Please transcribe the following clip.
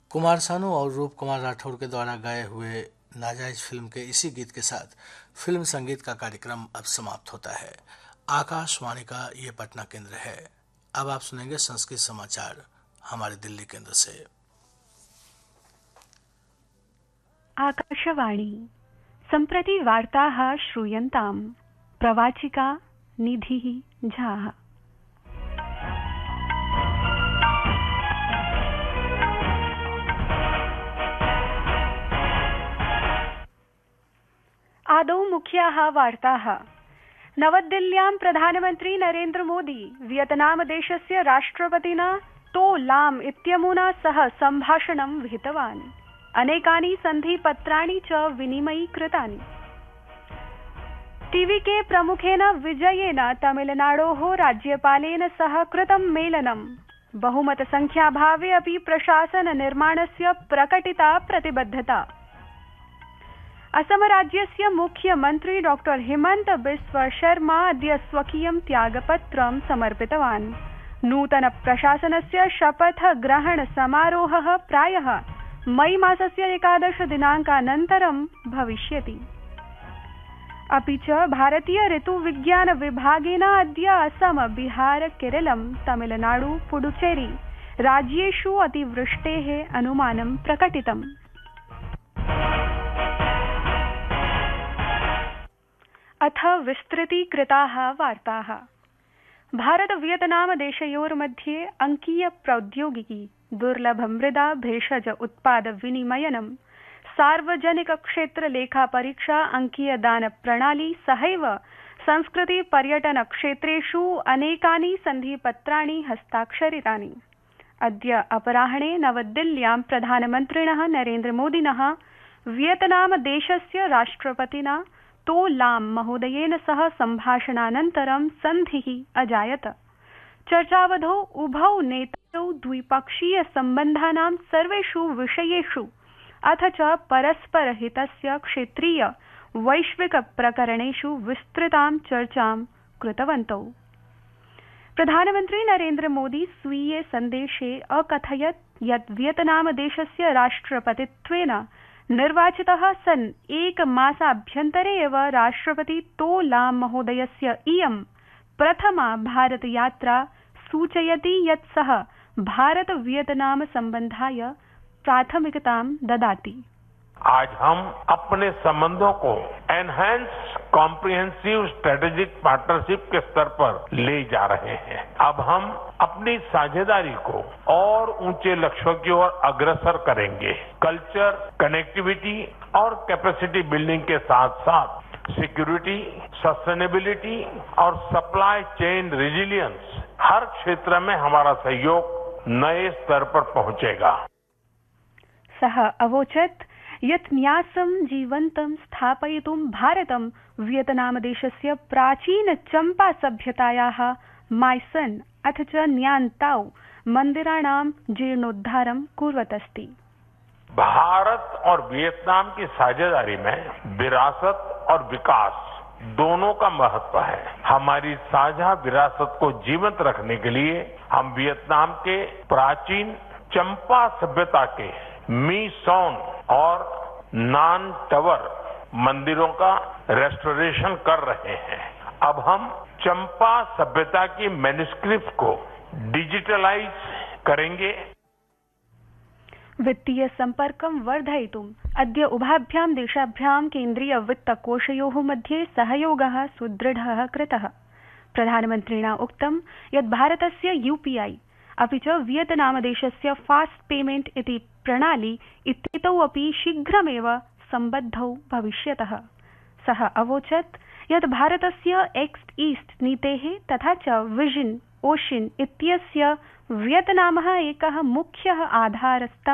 कुमार सानू और रूप कुमार राठौर के द्वारा गाए हुए नाजायज फिल्म के इसी गीत के साथ फिल्म संगीत का कार्यक्रम अब समाप्त होता है। आकाशवाणी का ये पटना केंद्र है। अब आप सुनेंगे संस्कृत समाचार हमारे दिल्ली केंद्र से। आकाशवाणी सम्प्रति वार्ताः श्रूयन्ताम्। प्रवाचिका निधिः झा। आदौ मुख्याः वार्ताः। नवदिल्ल्यां प्रधानमन्त्री नरेन्द्र मोदी वियतनामदेशस्य राष्ट्रपतिना तो लाम इत्यमुना सह सम्भाषणं विहितवान्। अनेकानि सन्धिपत्राणि च विनिमयीकृतानि। टीवीके प्रमुखेन विजयेन तमिलनाडोः राज्यपालेन सह कृतं मेलनं। बहुमतसंख्याभावे अपि प्रशासन निर्माणस्य प्रकटिता प्रतिबद्धता। असम राज्यस्य मुख्यमन्त्री डॉ हिमन्त बिस्व शर्मा अद्य स्वकीयं त्यागपत्रं समर्पितवान्। नूतन प्रशासनस्य शपथ ग्रहण समारोहः प्रायः मई मासस्य 11 दिनाङ्कानन्तरं भविष्यति। अपि च भारतीय ऋतुविज्ञान विभागेन अद्य असम, बिहार, केरलं, तमिलनाडु, पुडुचेरी राज्येषु अतिवृष्टेः अनुमानं प्रकटितम्। अथ विस्तृतीकृताः वार्ताः। भारत वियतनाम देशयोर्मध्ये अंकीय प्रौद्योगिकी, दुर्लभ मृदा भेषज उत्पाद विनिमयनं, सार्वजनिक क्षेत्र लेखा परीक्षा, अंकीय दान प्रणाली सहैव संस्कृति पर्यटन क्षेत्रेषु अनेकानि सन्धिपत्राणि हस्ताक्षरितानि। अद्य अपराह्णे नवदिल्ल्यां प्रधानमन्त्रिणः नरेन्द्र मोदिनः वियतनाम देशस्य राष्ट्रपतिना तो लाम महोदयेन सह सम्भाषणानन्तरं सन्धिः अजायत। चर्चावधौ उभौ नेतरौ द्विपक्षीय सम्बन्धानां सर्वेषु विषयेषु अथ च परस्परहितस्य क्षेत्रीय वैश्विक प्रकरणेषु विस्तृतां चर्चां कृतवन्तौ। प्रधानमन्त्री नरेन्द्र मोदी स्वीये सन्देशे अकथयत् यत् वियतनाम देशस्य राष्ट्रपतित्वेन निर्वाचितः सन् एकमासाभ्यन्तरे एव राष्ट्रपति तो लाम महोदयस्य इयं प्रथमा भारत यात्रा सूचयति यत् सः भारत वियतनाम संबंधाय प्राथमिकतां ददाति। आज हम अपने संबंधों को एनहांस कॉम्प्रिहेंसिव स्ट्रेटेजिक पार्टनरशिप के स्तर पर ले जा रहे हैं। अब हम अपनी साझेदारी को और ऊंचे लक्ष्यों की ओर अग्रसर करेंगे। कल्चर, कनेक्टिविटी और कैपेसिटी बिल्डिंग के साथ साथ सिक्योरिटी, सस्टेनेबिलिटी और सप्लाई चेन रेजिलियंस हर क्षेत्र में हमारा सहयोग नए स्तर पर पहुंचेगा। सः अवोचत् यत् न्यासं जीवन्तं स्थापयितुं भारतं वियतनाम देशस्य प्राचीन चंपा सभ्यतायाः मायसन अथ च न्यान्ताओ मंदिराणां जीर्णोद्धारं कुर्वत् अस्ति। भारत और वियतनाम की साझेदारी में विरासत और विकास दोनों का महत्व है। हमारी साझा विरासत को जीवंत रखने के लिए हम वियतनाम के प्राचीन चंपा सभ्यता के मी सॉन और नान टवर मंदिरों का रेस्टोरेशन कर रहे हैं। अब हम चंपा सभ्यता की मैन्युस्क्रिप्ट को डिजिटलाइज करेंगे। वित्तीय सम्पर्कं वर्धयितुम् अद्य उभाभ्यां देशाभ्यां केन्द्रीय वित्तकोषयोः मध्ये सहयोगः सुदृढः कृतः। प्रधानमन्त्रिणा उक्तं यत् भारतस्य यूपीआई अपि च वियतनाम देशस्य फास्ट पेमेंट इति प्रणाली इत्येतौ अपि शीघ्रमेव सम्बद्धौ भविष्यतः। सः अवोचत् यत् भारतस्य एक्ट ईस्ट नीतेः तथा च विजन ओशन इत्यस्य वियतनामः एकः मुख्यः आधारस्तम्भः